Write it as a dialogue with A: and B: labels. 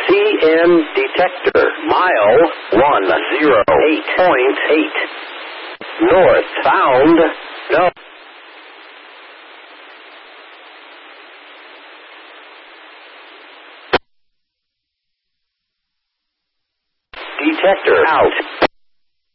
A: CN detector, mile 108.8. North, found, no. Detector out.